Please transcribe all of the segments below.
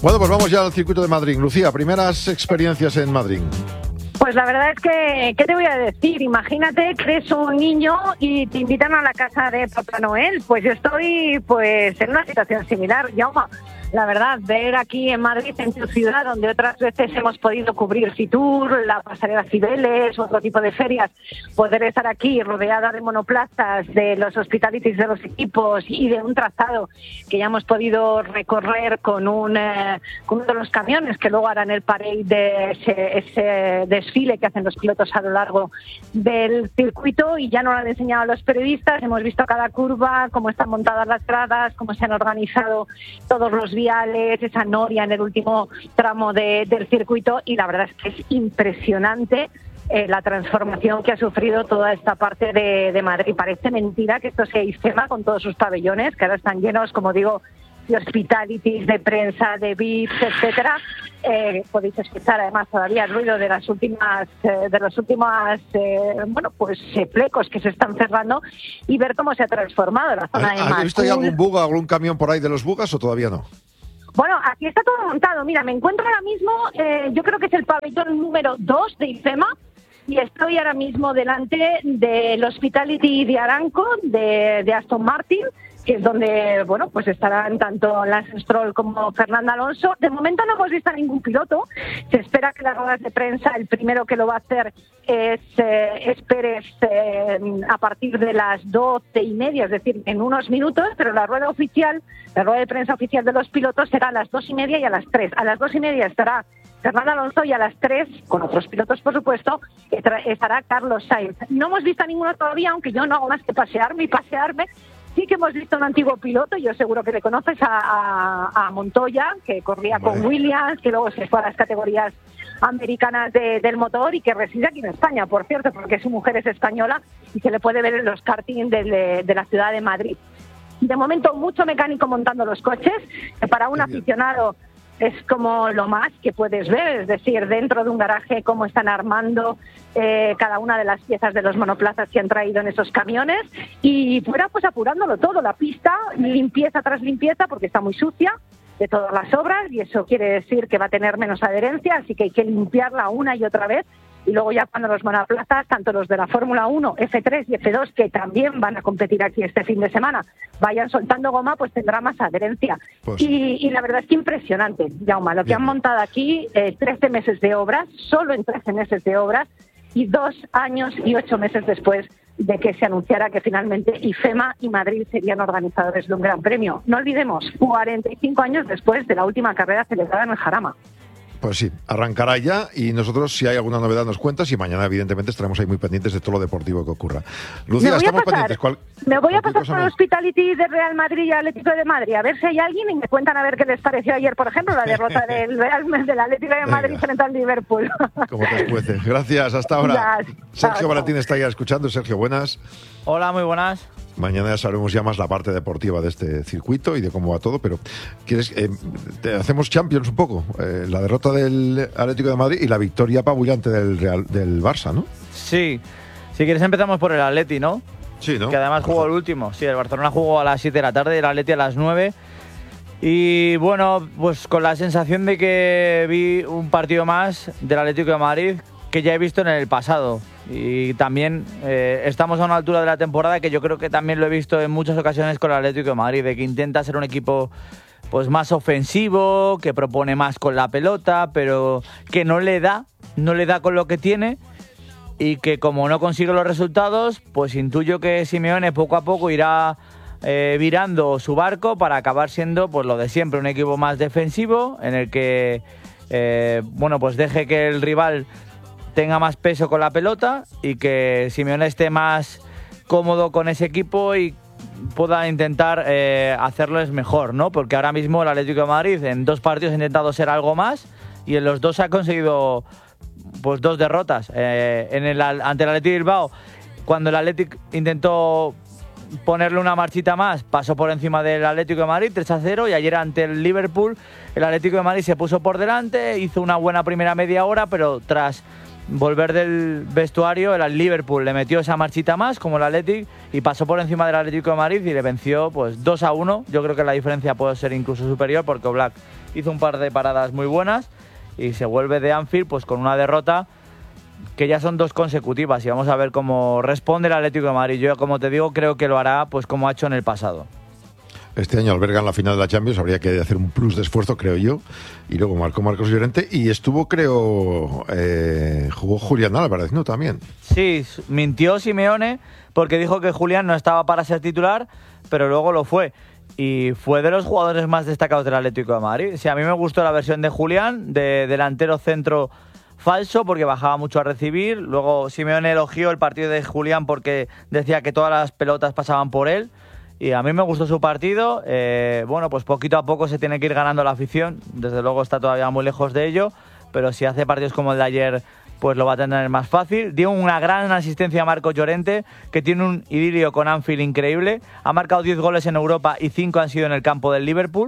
Bueno, pues vamos ya al circuito de Madrid. Lucía, primeras experiencias en Madrid. Pues la verdad es que, ¿qué te voy a decir? Imagínate que eres un niño y te invitan a la casa de Papá Noel. Pues yo estoy pues en una situación similar, Jaume. La verdad, ver aquí en Madrid, en tu ciudad, donde otras veces hemos podido cubrir Fitur, la pasarela Cibeles, otro tipo de ferias, poder estar aquí rodeada de monoplazas, de los hospitalities de los equipos y de un trazado que ya hemos podido recorrer con uno de los camiones que luego harán el parade de ese desfile que hacen los pilotos a lo largo del circuito, y ya nos lo han enseñado a los periodistas. Hemos visto cada curva, cómo están montadas las gradas, cómo se han organizado todos los viales, esa noria en el último tramo del circuito, y la verdad es que es impresionante la transformación que ha sufrido toda esta parte de Madrid. Parece mentira que esto sea IFEMA con todos sus pabellones, que ahora están llenos, como digo, de hospitalities, de prensa, de VIPs, etcétera. Podéis escuchar además todavía el ruido de los últimos flecos que se están cerrando, y ver cómo se ha transformado la zona de Madrid. ¿Has visto ya algún bug, algún camión por ahí de los bugas o todavía no? Bueno, aquí está todo montado. Mira, me encuentro ahora mismo, yo creo que es el pabellón número 2 de IFEMA, y estoy ahora mismo delante del Hospitality de Aramco, de Aston Martin, que es donde, bueno, pues estarán tanto Lance Stroll como Fernando Alonso. De momento no hemos visto a ningún piloto. Se espera que las ruedas de prensa, el primero que lo va a hacer es Pérez a partir de las 12:30, es decir, en unos minutos, pero la rueda de prensa oficial de los pilotos será a las 2:30 y a las 3. A las 2:30 estará Fernando Alonso, y a las 3, con otros pilotos por supuesto, estará Carlos Sainz. No hemos visto a ninguno todavía, aunque yo no hago más que pasearme. Sí que hemos visto a un antiguo piloto, yo seguro que le conoces, a Montoya, que corría con Williams, que luego se fue a las categorías americanas del motor y que reside aquí en España, por cierto, porque su mujer es española y se le puede ver en los karting de la ciudad de Madrid. De momento, mucho mecánico montando los coches, que para un aficionado es como lo más que puedes ver, es decir, dentro de un garaje cómo están armando cada una de las piezas de los monoplazas que han traído en esos camiones, y fuera pues apurándolo todo, la pista, limpieza tras limpieza, porque está muy sucia de todas las obras, y eso quiere decir que va a tener menos adherencia, así que hay que limpiarla una y otra vez. Y luego ya cuando los monoplazas, tanto los de la Fórmula 1, F3 y F2, que también van a competir aquí este fin de semana, vayan soltando goma, pues tendrá más adherencia. Pues, y la verdad es que impresionante, Jaume, lo que han montado aquí, 13 meses de obras, solo en 13 meses de obras, y 2 años y 8 meses después de que se anunciara que finalmente IFEMA y Madrid serían organizadores de un gran premio. No olvidemos, 45 años después de la última carrera celebrada en el Jarama. Pues sí, arrancará ya, y nosotros, si hay alguna novedad, nos cuentas, y mañana, evidentemente, estaremos ahí muy pendientes de todo lo deportivo que ocurra. Lucía, estamos pendientes. Me voy a pasar por el Hospitality de Real Madrid y Atlético de Madrid, a ver si hay alguien, y me cuentan a ver qué les pareció ayer, por ejemplo, la derrota del Atlético de Madrid frente al Liverpool. Como te escuece. Gracias, hasta ahora. Sergio Baratín está ya escuchando. Sergio, buenas. Hola, muy buenas. Mañana ya sabremos ya más la parte deportiva de este circuito y de cómo va todo, pero ¿quieres te hacemos Champions un poco? La derrota del Atlético de Madrid y la victoria apabullante del Barça, ¿no? Sí. Si quieres empezamos por el Atleti, ¿no? Sí, ¿no? Que además jugó el último. Sí, el Barcelona jugó a las 7 de la tarde, el Atleti a las 9. Y bueno, pues con la sensación de que vi un partido más del Atlético de Madrid que ya he visto en el pasado. Y también estamos a una altura de la temporada que yo creo que también lo he visto en muchas ocasiones con el Atlético de Madrid, de que intenta ser un equipo pues más ofensivo, que propone más con la pelota, pero que no le da con lo que tiene, y que como no consigue los resultados, pues intuyo que Simeone poco a poco irá virando su barco para acabar siendo pues lo de siempre, un equipo más defensivo, en el que pues deje que el rival tenga más peso con la pelota y que Simeone esté más cómodo con ese equipo y pueda intentar hacerles mejor, ¿no? Porque ahora mismo el Atlético de Madrid en 2 partidos ha intentado ser algo más, y en los 2 ha conseguido pues 2 derrotas. Ante el Athletic Bilbao, cuando el Athletic intentó ponerle una marchita más, pasó por encima del Atlético de Madrid 3-0, y ayer ante el Liverpool el Atlético de Madrid se puso por delante, hizo una buena primera media hora, pero tras volver del vestuario, el Liverpool le metió esa marchita más, como el Athletic, y pasó por encima del Atlético de Madrid y le venció pues 2-1. Yo creo que la diferencia puede ser incluso superior porque Oblak hizo un par de paradas muy buenas y se vuelve de Anfield pues con una derrota que ya son 2 consecutivas y vamos a ver cómo responde el Atlético de Madrid. Yo, como te digo, creo que lo hará pues como ha hecho en el pasado. Este año albergan la final de la Champions, habría que hacer un plus de esfuerzo, creo yo. Y luego marcó Marcos Llorente y estuvo, creo, jugó Julián Álvarez, ¿no? También. Sí, mintió Simeone porque dijo que Julián no estaba para ser titular, pero luego lo fue. Y fue de los jugadores más destacados del Atlético de Madrid. Sí, a mí me gustó la versión de Julián, de delantero centro falso, porque bajaba mucho a recibir. Luego Simeone elogió el partido de Julián porque decía que todas las pelotas pasaban por él. Y a mí me gustó su partido. Bueno, pues poquito a poco se tiene que ir ganando la afición. Desde luego está todavía muy lejos de ello. Pero si hace partidos como el de ayer, pues lo va a tener más fácil. Dio una gran asistencia a Marcos Llorente, que tiene un idilio con Anfield increíble. Ha marcado 10 goles en Europa y 5 han sido en el campo del Liverpool.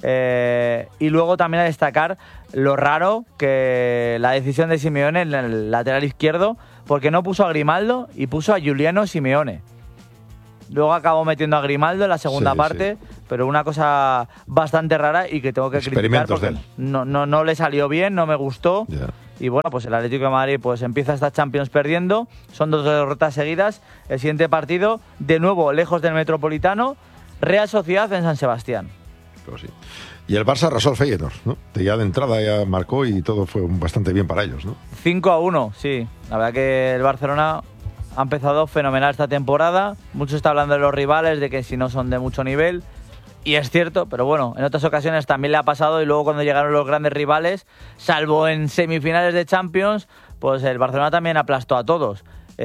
Y luego también a destacar lo raro que la decisión de Simeone en el lateral izquierdo, porque no puso a Grimaldo y puso a Giuliano Simeone. Luego acabó metiendo a Grimaldo en la segunda parte, pero una cosa bastante rara y que tengo que criticar porque no le salió bien, no me gustó. Yeah. Y bueno, pues el Atlético de Madrid pues empieza esta Champions perdiendo, son 2 derrotas seguidas. El siguiente partido, de nuevo lejos del Metropolitano, Real Sociedad en San Sebastián. Pues sí. Y el Barça arrasó al Feyenoord, ¿no? Ya de entrada ya marcó y todo fue bastante bien para ellos, ¿no? 5-1, sí. La verdad que el Barcelona ha empezado fenomenal esta temporada. Mucho está hablando de los rivales, de que si no son de mucho nivel. Y es cierto, pero bueno, en otras ocasiones también le ha pasado. Y luego cuando llegaron los grandes rivales, salvo en semifinales de Champions, pues el Barcelona también aplastó a todos.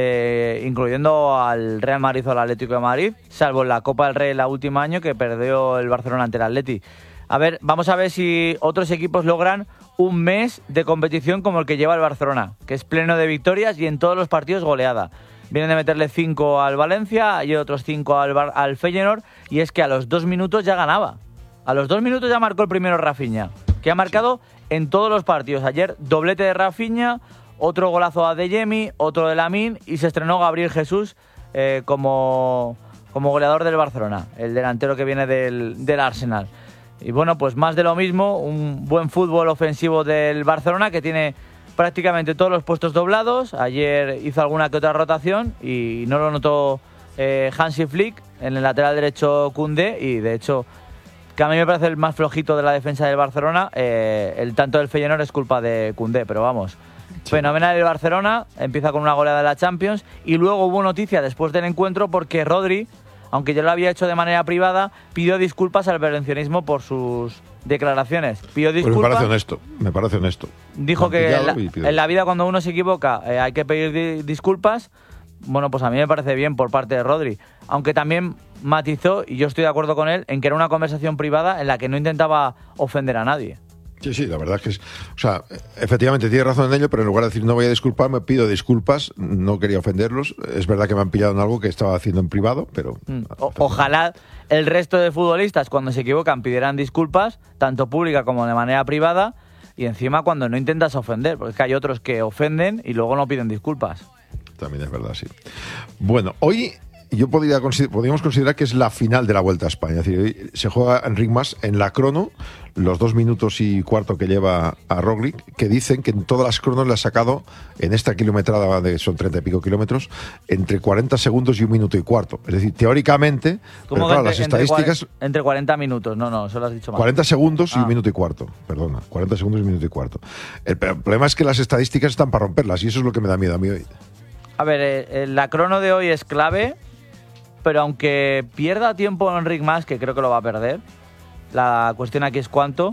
Incluyendo al Real Madrid o al Atlético de Madrid, salvo en la Copa del Rey el último año que perdió el Barcelona ante el Atleti. A ver, vamos a ver si otros equipos logran un mes de competición como el que lleva el Barcelona, que es pleno de victorias y en todos los partidos goleada. Vienen de meterle 5 al Valencia y otros 5 al Feyenoord, y es que a los 2 minutos ya ganaba. A los 2 minutos ya marcó el primero Rafinha, que ha marcado en todos los partidos. Ayer doblete de Rafinha, otro golazo a Adeyemi, otro de Lamine, y se estrenó Gabriel Jesús como goleador del Barcelona, el delantero que viene del Arsenal. Y bueno, pues más de lo mismo, un buen fútbol ofensivo del Barcelona que tiene prácticamente todos los puestos doblados. Ayer hizo alguna que otra rotación y no lo notó Hansi Flick en el lateral derecho Koundé, y de hecho que a mí me parece el más flojito de la defensa del Barcelona. El tanto del Feyenoord es culpa de Koundé, pero vamos, sí. Fenomenal el Barcelona, empieza con una goleada de la Champions. Y luego hubo noticia después del encuentro porque Rodri, aunque ya lo había hecho de manera privada, pidió disculpas al valencianismo por sus declaraciones. Pidió disculpas. Pues me parece honesto. Dijo que en la vida cuando uno se equivoca hay que pedir disculpas. Bueno, pues a mí me parece bien por parte de Rodri. Aunque también matizó, y yo estoy de acuerdo con él, en que era una conversación privada en la que no intentaba ofender a nadie. Sí, la verdad es que efectivamente tiene razón en ello, pero en lugar de decir no voy a disculparme, pido disculpas, no quería ofenderlos. Es verdad que me han pillado en algo que estaba haciendo en privado, pero... Ojalá el resto de futbolistas cuando se equivocan pidieran disculpas, tanto pública como de manera privada, y encima cuando no intentas ofender, porque es que hay otros que ofenden y luego no piden disculpas. También es verdad, sí. Bueno, hoy podríamos considerar que es la final de la Vuelta a España. Es decir, hoy se juega Enric Mas en la crono, los 2 minutos y cuarto que lleva a Roglic, que dicen que en todas las cronos le ha sacado, en esta kilometrada son 30 y pico kilómetros, entre 40 segundos y 1 minuto y cuarto. Es decir, teóricamente, pero claro, las estadísticas... Entre 40 minutos, no, eso lo has dicho mal. 40 segundos y 1 minuto y cuarto, perdona, 40 segundos y 1 minuto y cuarto. El problema es que las estadísticas están para romperlas, y eso es lo que me da miedo a mí hoy. A ver, la crono de hoy es clave, pero aunque pierda tiempo Enric Mas, que creo que lo va a perder, la cuestión aquí es cuánto.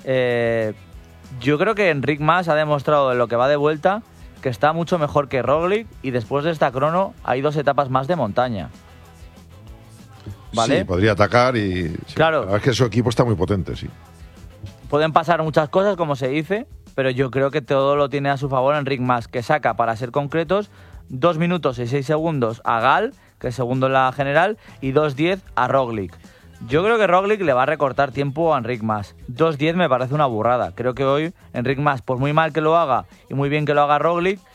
Yo creo que Enric Mas ha demostrado en lo que va de vuelta que está mucho mejor que Roglic, y después de esta crono hay 2 etapas más de montaña. ¿Vale? Sí, podría atacar y... Sí, claro. La verdad es que su equipo está muy potente, sí. Pueden pasar muchas cosas, como se dice, pero yo creo que todo lo tiene a su favor Enric Mas, que saca, para ser concretos, 2 minutos y 6 segundos a Gal, que es segundo en la general, y 2.10 a Roglic. Yo creo que Roglic le va a recortar tiempo a Enric Mas. 2.10 me parece una burrada. Creo que hoy Enric Mas, por muy mal que lo haga y muy bien que lo haga Roglic,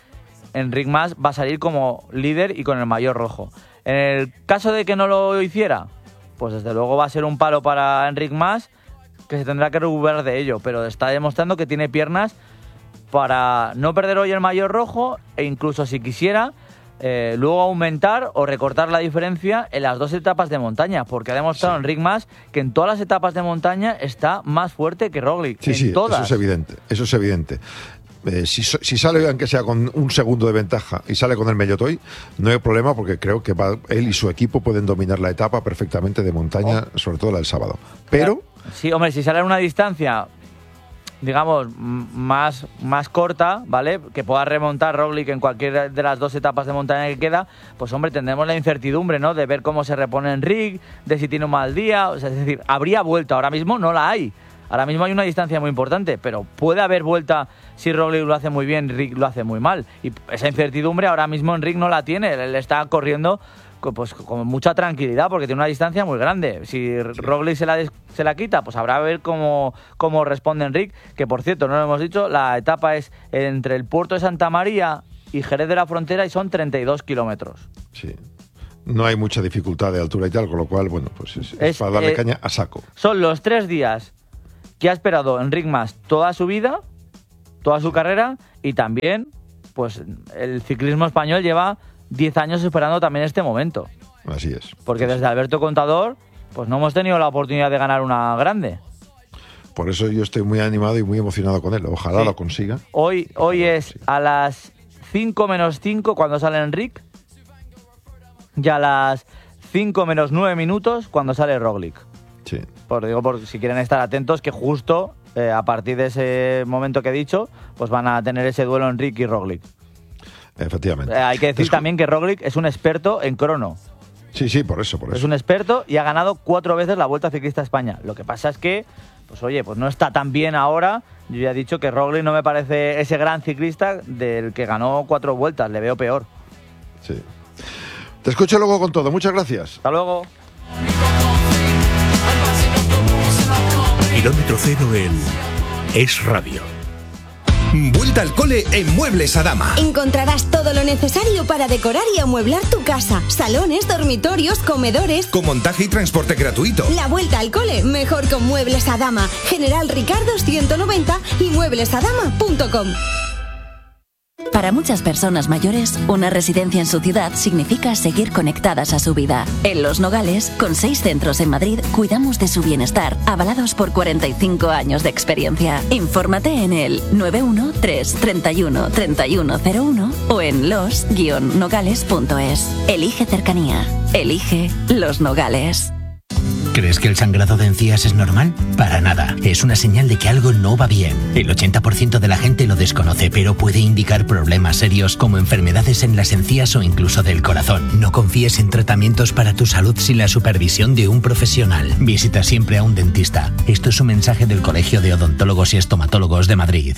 Enric Mas va a salir como líder y con el maillot rojo. En el caso de que no lo hiciera, pues desde luego va a ser un palo para Enric Mas, que se tendrá que recuperar de ello, pero está demostrando que tiene piernas para no perder hoy el maillot rojo e incluso si quisiera luego aumentar o recortar la diferencia en las 2 etapas de montaña, porque ha demostrado Enric Mas que en todas las etapas de montaña está más fuerte que Roglic. Sí, todas. Eso es evidente. Si sale aunque sea con un segundo de ventaja y sale con el Mellotoy, no hay problema porque creo que él y su equipo pueden dominar la etapa perfectamente de montaña, sobre todo la del sábado. Pero... Sí, hombre, si sale en una distancia, digamos, más corta, ¿vale? Que pueda remontar Roglic en cualquiera de las 2 etapas de montaña que queda, pues hombre, tendremos la incertidumbre, ¿no? De ver cómo se repone Enric, de si tiene un mal día, o sea, es decir, habría vuelta, ahora mismo no la hay. Ahora mismo hay una distancia muy importante, pero puede haber vuelta si Roglic lo hace muy bien, Enric lo hace muy mal. Y esa incertidumbre ahora mismo Enric no la tiene, él está corriendo pues con mucha tranquilidad porque tiene una distancia muy grande. Si Roglic se la quita, pues habrá a ver cómo responde Enric, que por cierto, no lo hemos dicho, la etapa es entre el puerto de Santa María y Jerez de la Frontera y son 32 kilómetros. Sí. No hay mucha dificultad de altura y tal, con lo cual, bueno, pues es para darle caña a saco. Son los 3 días que ha esperado Enric Mas toda su vida, toda su carrera, y también pues el ciclismo español lleva 10 años esperando también este momento. Así es. Porque desde Alberto Contador pues no hemos tenido la oportunidad de ganar una grande. Por eso yo estoy muy animado y muy emocionado con él. Ojalá lo consiga. Hoy es a las 5 menos 5 cuando sale Enric y a las 5 menos 9 minutos cuando sale Roglic. Sí. Por si quieren estar atentos, que justo a partir de ese momento que he dicho, pues van a tener ese duelo Enric y Roglic. Efectivamente. Hay que decir también que Roglic es un experto en crono. Sí, por eso. Es un experto y ha ganado 4 veces la Vuelta Ciclista a España. Lo que pasa es que, pues oye, pues no está tan bien ahora. Yo ya he dicho que Roglic no me parece ese gran ciclista del que ganó 4 vueltas, le veo peor. Sí. Te escucho luego con todo. Muchas gracias. Hasta luego. Kilómetro cero en Es Radio. Vuelta al cole en Muebles Adama. Encontrarás todo lo necesario para decorar y amueblar tu casa. Salones, dormitorios, comedores. Con montaje y transporte gratuito. La vuelta al cole, mejor con Muebles Adama. General Ricardo 190 y mueblesadama.com. Para muchas personas mayores, una residencia en su ciudad significa seguir conectadas a su vida. En Los Nogales, con 6 centros en Madrid, cuidamos de su bienestar, avalados por 45 años de experiencia. Infórmate en el 913-31-3101 o en los-nogales.es. Elige cercanía. Elige Los Nogales. ¿Crees que el sangrado de encías es normal? Para nada. Es una señal de que algo no va bien. El 80% de la gente lo desconoce, pero puede indicar problemas serios como enfermedades en las encías o incluso del corazón. No confíes en tratamientos para tu salud sin la supervisión de un profesional. Visita siempre a un dentista. Esto es un mensaje del Colegio de Odontólogos y Estomatólogos de Madrid.